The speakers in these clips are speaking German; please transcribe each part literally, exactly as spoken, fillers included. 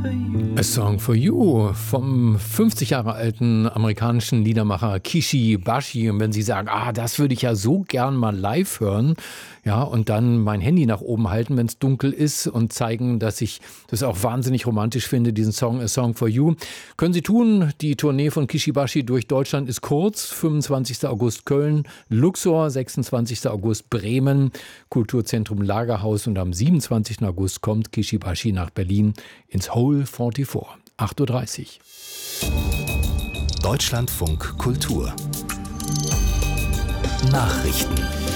A Song for You vom fünfzig Jahre alten amerikanischen Liedermacher Kishi Bashi. Und wenn Sie sagen, ah, das würde ich ja so gern mal live hören, ja, und dann mein Handy nach oben halten, wenn es dunkel ist und zeigen, dass ich das auch wahnsinnig romantisch finde, diesen Song A Song for You, können Sie tun. Die Tournee von Kishi Bashi durch Deutschland ist kurz. fünfundzwanzigster August Köln, Luxor, sechsundzwanzigster August Bremen, Kulturzentrum Lagerhaus, und am siebenundzwanzigsten August kommt Kishi Bashi nach Berlin ins Hole vierundvierzig, acht Uhr dreißig. Deutschlandfunk Kultur Nachrichten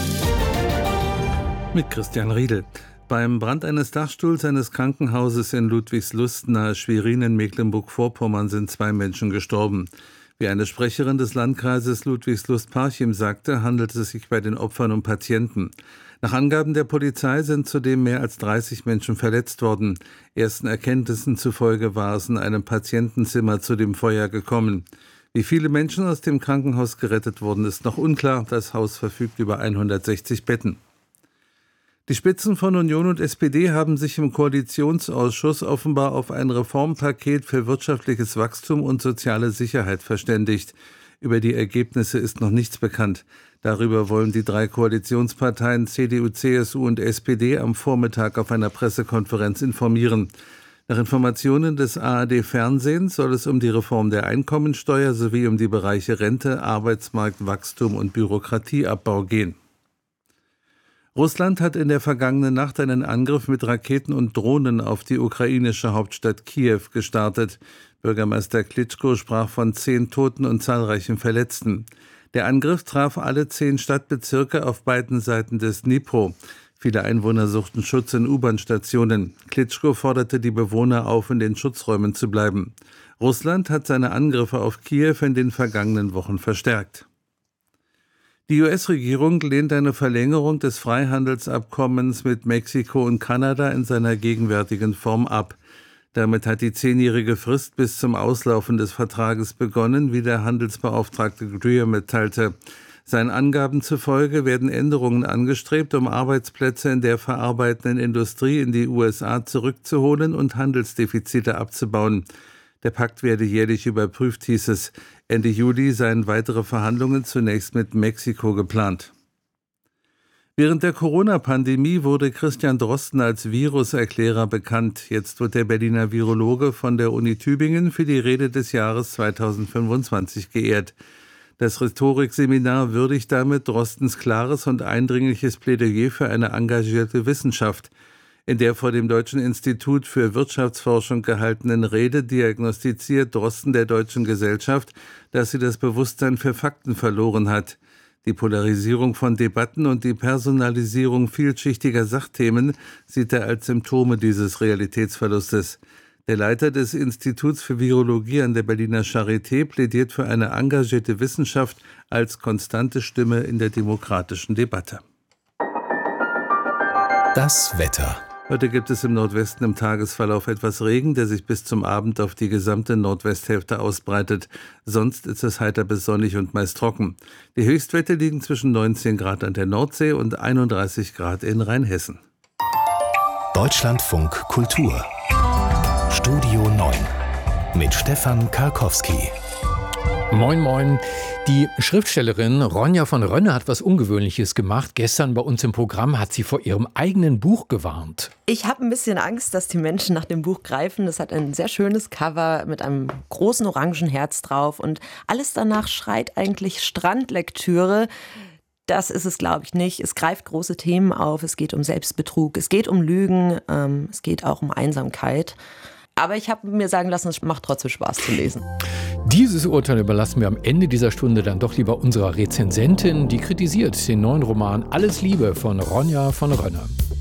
mit Christian Riedel. Beim Brand eines Dachstuhls eines Krankenhauses in Ludwigslust nahe Schwerin in Mecklenburg-Vorpommern sind zwei Menschen gestorben. Wie eine Sprecherin des Landkreises Ludwigslust-Parchim sagte, handelt es sich bei den Opfern um Patienten. Nach Angaben der Polizei sind zudem mehr als dreißig Menschen verletzt worden. Ersten Erkenntnissen zufolge war es in einem Patientenzimmer zu dem Feuer gekommen. Wie viele Menschen aus dem Krankenhaus gerettet wurden, ist noch unklar. Das Haus verfügt über hundertsechzig Betten. Die Spitzen von Union und S P D haben sich im Koalitionsausschuss offenbar auf ein Reformpaket für wirtschaftliches Wachstum und soziale Sicherheit verständigt. Über die Ergebnisse ist noch nichts bekannt. Darüber wollen die drei Koalitionsparteien C D U, C S U und S P D am Vormittag auf einer Pressekonferenz informieren. Nach Informationen des A R D-Fernsehens soll es um die Reform der Einkommensteuer sowie um die Bereiche Rente, Arbeitsmarkt, Wachstum und Bürokratieabbau gehen. Russland hat in der vergangenen Nacht einen Angriff mit Raketen und Drohnen auf die ukrainische Hauptstadt Kiew gestartet. Bürgermeister Klitschko sprach von zehn Toten und zahlreichen Verletzten. Der Angriff traf alle zehn Stadtbezirke auf beiden Seiten des Dnipro. Viele Einwohner suchten Schutz in U-Bahn-Stationen. Klitschko forderte die Bewohner auf, in den Schutzräumen zu bleiben. Russland hat seine Angriffe auf Kiew in den vergangenen Wochen verstärkt. Die U S-Regierung lehnt eine Verlängerung des Freihandelsabkommens mit Mexiko und Kanada in seiner gegenwärtigen Form ab. Damit hat die zehnjährige Frist bis zum Auslaufen des Vertrages begonnen, wie der Handelsbeauftragte Greer mitteilte. Seinen Angaben zufolge werden Änderungen angestrebt, um Arbeitsplätze in der verarbeitenden Industrie in die U S A zurückzuholen und Handelsdefizite abzubauen. Der Pakt werde jährlich überprüft, hieß es. Ende Juli seien weitere Verhandlungen zunächst mit Mexiko geplant. Während der Corona-Pandemie wurde Christian Drosten als Viruserklärer bekannt. Jetzt wird der Berliner Virologe von der Uni Tübingen für die Rede des Jahres zweitausendfünfundzwanzig geehrt. Das Rhetorikseminar würdigt damit Drostens klares und eindringliches Plädoyer für eine engagierte Wissenschaft. In der vor dem Deutschen Institut für Wirtschaftsforschung gehaltenen Rede diagnostiziert Drosten der deutschen Gesellschaft, dass sie das Bewusstsein für Fakten verloren hat. Die Polarisierung von Debatten und die Personalisierung vielschichtiger Sachthemen sieht er als Symptome dieses Realitätsverlustes. Der Leiter des Instituts für Virologie an der Berliner Charité plädiert für eine engagierte Wissenschaft als konstante Stimme in der demokratischen Debatte. Das Wetter. Heute gibt es im Nordwesten im Tagesverlauf etwas Regen, der sich bis zum Abend auf die gesamte Nordwesthälfte ausbreitet. Sonst ist es heiter bis sonnig und meist trocken. Die Höchstwerte liegen zwischen neunzehn Grad an der Nordsee und einunddreißig Grad in Rheinhessen. Deutschlandfunk Kultur Studio neun mit Stefan Karkowski. Moin, moin. Die Schriftstellerin Ronja von Rönne hat was Ungewöhnliches gemacht. Gestern bei uns im Programm hat sie vor ihrem eigenen Buch gewarnt. Ich habe ein bisschen Angst, dass die Menschen nach dem Buch greifen. Das hat ein sehr schönes Cover mit einem großen orangen Herz drauf. Und alles danach schreit eigentlich Strandlektüre. Das ist es, glaube ich, nicht. Es greift große Themen auf. Es geht um Selbstbetrug, es geht um Lügen, ähm, es geht auch um Einsamkeit. Aber ich habe mir sagen lassen, es macht trotzdem Spaß zu lesen. Dieses Urteil überlassen wir am Ende dieser Stunde dann doch lieber unserer Rezensentin, die kritisiert den neuen Roman Alles Liebe von Ronja von Rönne.